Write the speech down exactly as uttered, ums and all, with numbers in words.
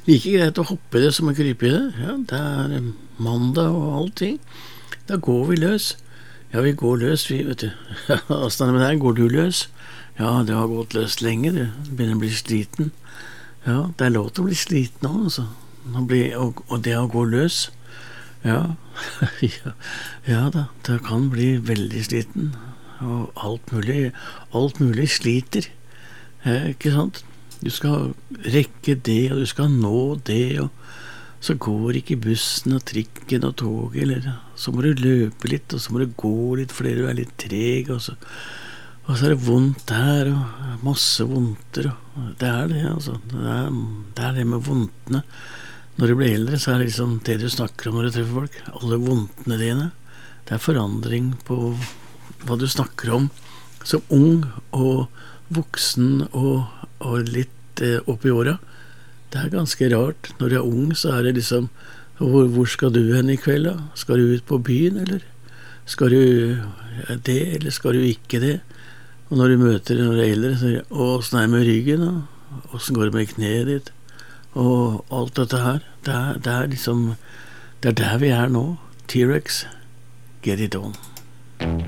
like greit å hoppe i det som å krype i det. Ja, det er eh, mandag og allting. Da går vi løs. Ja, vi går løs, vi, vet du. Hvordan er det med deg? Går du løs? Ja, det har gått løs lenge, du. Begynner å bli sliten. Ja, det er lov til å bli sliten også, altså. Å bli, og, og det å gå løs. Ja, ja, ja da, det kan bli veldig sliten. Og alt mulig, alt mulig sliter. Eh, ikke sant? Du skal rekke det, og du skal nå det, og så går ikke bussen og trikken og toget, eller så må du løpe litt, og så må du gå litt fordi du er litt treg, og så, og så er det vondt der, og masse vondter, og det er det, altså. Det er det, er det med vondtene. Når du blir eldre, så er det liksom det du snakker om når du treffer folk. Alle vondtene dine. Det er forandring på hva du snakker om som ung og voksen og, og litt eh, opp i åra. Det er ganske rart. Når du er ung, så er det liksom hvor, hvor skal du hen i kveld da? Skal du ut på byen, eller? Skal du det, eller skal du ikke det? Og når du møter når du er eldre, så sier du, åssen er det med ryggen da? Åssen går det med kneet ditt? Og alt dette her, det er, det er liksom, det er der vi er nå. T-Rex, get it on.